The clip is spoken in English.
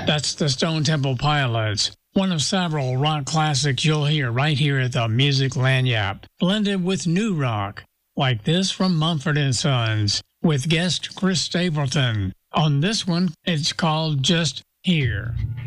That's the Stone Temple Pilots, one of several rock classics you'll hear right here at the Music Lanyap, blended with new rock, like this from Mumford & Sons, with guest Chris Stapleton. On this one, it's called Just Here.